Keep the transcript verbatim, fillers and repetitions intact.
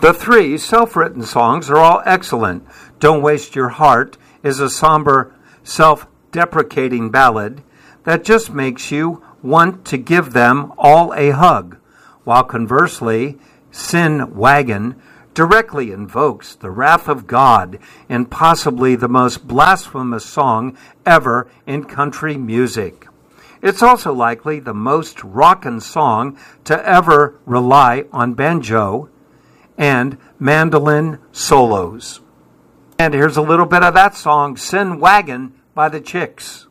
The three self-written songs are all excellent. Don't Waste Your Heart is a somber, self-deprecating ballad that just makes you want to give them all a hug, while conversely, Sin Wagon directly invokes the wrath of God in possibly the most blasphemous song ever in country music. It's also likely the most rockin' song to ever rely on banjo and mandolin solos. And here's a little bit of that song, Sin Wagon by the Chicks.